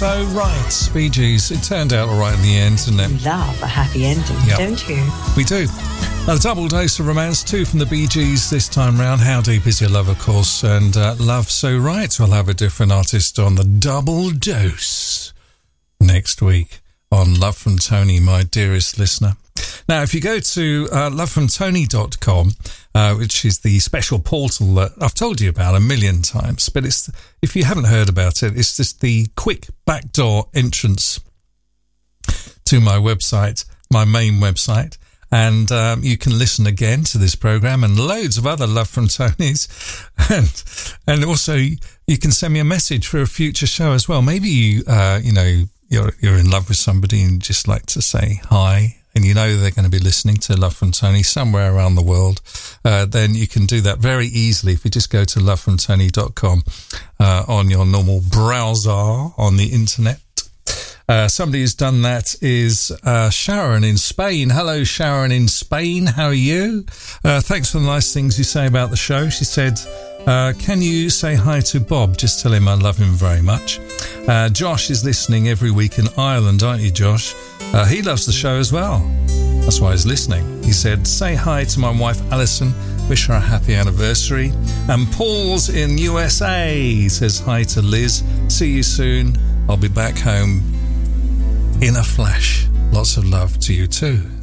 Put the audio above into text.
So Right, Bee Gees. It turned out all right in the end, didn't it? You love a happy ending, don't you? We do. A double dose of romance, 2 from the Bee Gees this time round. How Deep Is Your Love, of course, and Love So Right. We'll have a different artist on the double dose next week on Love from Tony, my dearest listener. Now, if you go to lovefromtony.com, which is the special portal that I've told you about a million times, but if you haven't heard about it, it's just the quick backdoor entrance to my website, my main website. And you can listen again to this program and loads of other Love from Tonys. And also you can send me a message for a future show as well. Maybe you're in love with somebody and just like to say hi, and you know they're going to be listening to Love from Tony somewhere around the world, then you can do that very easily if you just go to lovefromtony.com on your normal browser on the internet. Somebody who's done that is Sharon in Spain. Hello, Sharon in Spain. How are you? Thanks for the nice things you say about the show. She said, can you say hi to Bob? Just tell him I love him very much. Josh is listening every week in Ireland, aren't you, Josh? He loves the show as well. That's why he's listening. He said, say hi to my wife, Alison. Wish her a happy anniversary. And Paul's in USA. He says hi to Liz. See you soon. I'll be back home in a flash. Lots of love to you too.